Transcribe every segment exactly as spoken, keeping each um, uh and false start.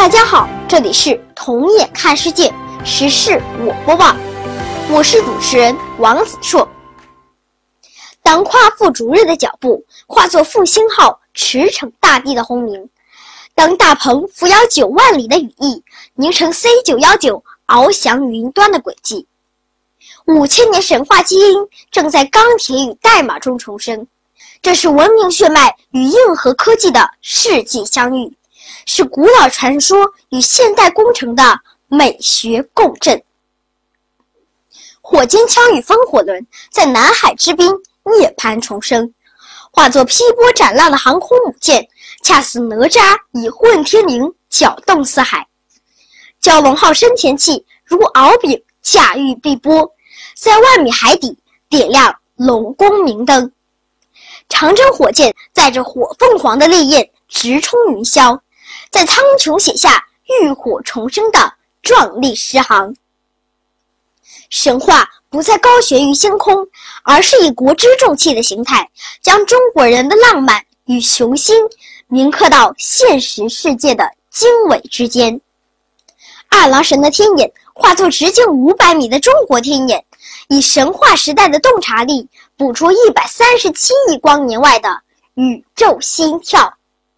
大家好，这里是童眼看世界，时事我播报，我是主持人王子硕。当夸父逐日的脚步化作复兴号驰骋大地的轰鸣，当大鹏扶摇九万里的羽翼凝成 C 九一九翱翔云端的轨迹，五千年神话基因正在钢铁与代码中重生。这是文明血脉与硬核科技的世纪相遇，是古老传说与现代工程的美学共振。火尖枪与风火轮在南海之滨涅槃重生，化作劈波斩浪的航空母舰，恰似哪吒以混天绫搅动四海。蛟龙号深潜器如鳌柄驾驭碧波，在万米海底点亮龙宫明灯。长征火箭载着火凤凰的烈焰直冲云霄，在苍穹写下浴火重生的壮丽诗行。神话不再高悬于星空，而是以国之重器的形态，将中国人的浪漫与雄心铭刻到现实世界的经纬之间。二郎神的天眼化作直径五百米的中国天眼，以神话时代的洞察力捕捉一百三十七亿光年外的宇宙心跳。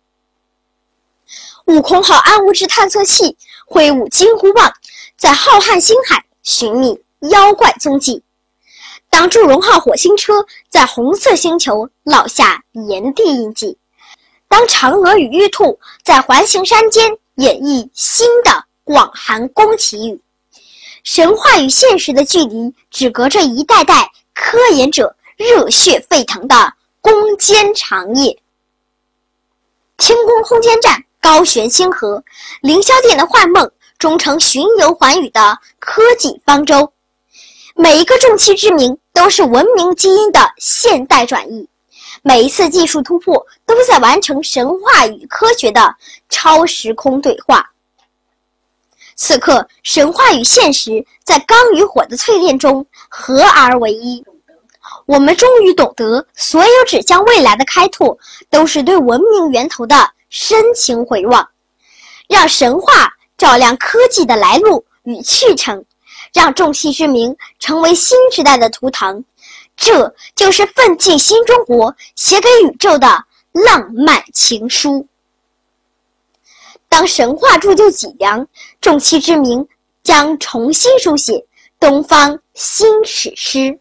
悟空号暗物质探测器挥舞金箍棒，在浩瀚星海寻觅妖怪踪迹。当祝融号火星车在红色星球烙下炎帝印记，当嫦娥与玉兔在环形山间演绎新的广寒宫崎语，神话与现实的距离只隔着一代代科研者热血沸腾的攻坚长夜。天宫空间站高悬星河，凌霄殿的幻梦终成巡游寰宇的科技方舟。每一个重器之名都是文明基因的现代转移，每一次技术突破都在完成神话与科学的超时空对话。此刻，神话与现实在钢与火的淬炼中合而为一。我们终于懂得，所有指向未来的开拓都是对文明源头的深情回望。让神话照亮科技的来路与去程，让重器之名成为新时代的图腾。这就是奋进新中国写给宇宙的浪漫情书。当神话铸就脊梁，重器之名将重新书写东方新史诗。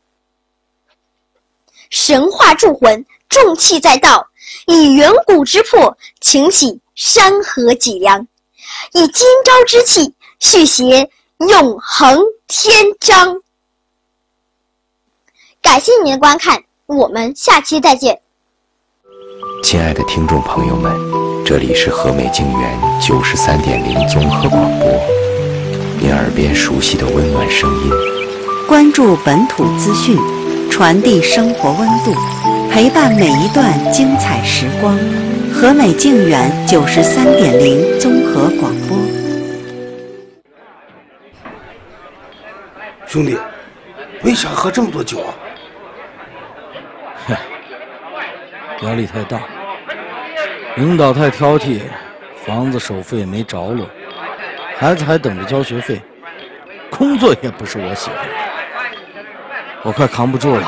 神话铸魂，重器在道，以远古之魄擎起山河脊梁，以今朝之气续写永恒天章。感谢您的观看，我们下期再见。 亲爱的听众朋友们，这里是和美静园九十三点零综合广播，您耳边熟悉的温暖声音。 关注本土资讯，传递生活温度，陪伴每一段精彩时光。和美静园九十三点零综合广播。 兄弟，为啥喝这么多酒啊？ 嗨，压力太大，领导太挑剔，房子首付也没着落，孩子还等着交学费，工作也不是我喜欢的，我快扛不住了。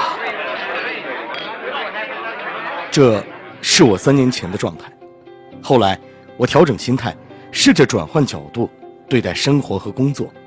这是我三年前的状态，后来我调整心态，试着转换角度对待生活和工作。